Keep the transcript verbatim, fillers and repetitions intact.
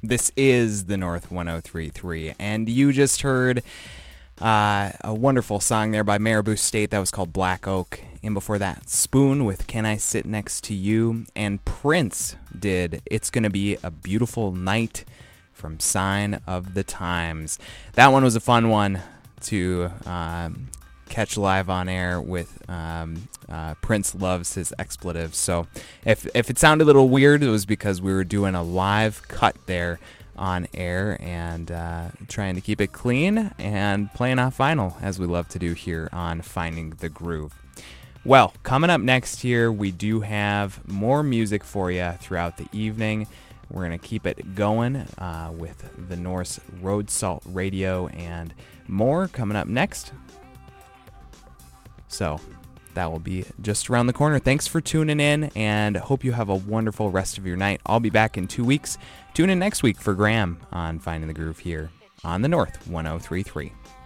This is the North one oh three point three, and you just heard uh, a wonderful song there by Marabou State that was called Black Oak, and before that, Spoon with Can I Sit Next to You, and Prince did It's Gonna Be a Beautiful Night from Sign of the Times. That one was a fun one to um, catch live on air with um, uh, Prince loves his expletives. So if if it sounded a little weird, it was because we were doing a live cut there on air and uh, trying to keep it clean and playing off vinyl, as we love to do here on Finding the Groove. Well, coming up next here, we do have more music for you throughout the evening. We're going to keep it going uh, with the Norse Road Salt Radio and more coming up next. So that will be just around the corner. Thanks for tuning in, and hope you have a wonderful rest of your night. I'll be back in two weeks. Tune in next week for Graham on Finding the Groove here on the North one oh three point three.